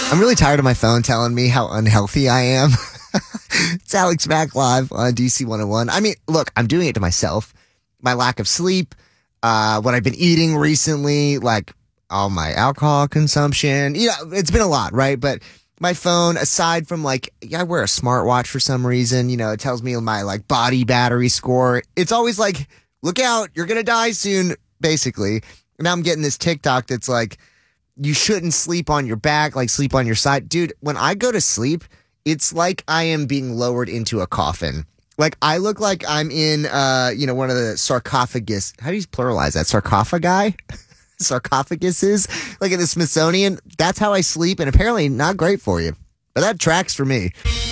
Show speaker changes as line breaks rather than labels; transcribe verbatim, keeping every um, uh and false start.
I'm really tired of my phone telling me how unhealthy I am. It's Alex Mack live on D C one oh one. I mean, look, I'm doing it to myself. My lack of sleep, uh, what I've been eating recently, like all my alcohol consumption. You know, it's been a lot, right? But my phone, aside from like, yeah, I wear a smartwatch for some reason. You know, it tells me my like body battery score. It's always like, look out, you're going to die soon, basically. Now I'm getting this TikTok that's like, you shouldn't sleep on your back, like sleep on your side. Dude, when I go to sleep, it's like I am being lowered into a coffin. Like I look like I'm in, uh, you know, one of the sarcophagus. How do you pluralize that? Sarcophagi? Sarcophaguses? Like in the Smithsonian. That's how I sleep, and apparently not great for you. But that tracks for me.